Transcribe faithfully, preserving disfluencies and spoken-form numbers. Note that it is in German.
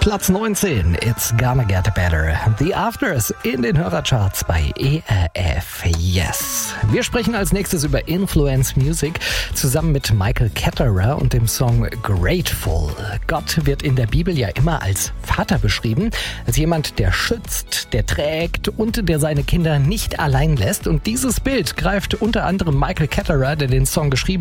Platz neunzehn. It's gonna get better. The Afters in den Hörercharts bei E R F. Yes. Wir sprechen als nächstes über Influence Music zusammen mit Michael Ketterer und dem Song Grateful. Gott wird in der Bibel ja immer als Vater beschrieben, als jemand, der schützt, der trägt und der seine Kinder nicht allein lässt. Und dieses Bild greift unter anderem Michael Ketterer, der den Song geschrieben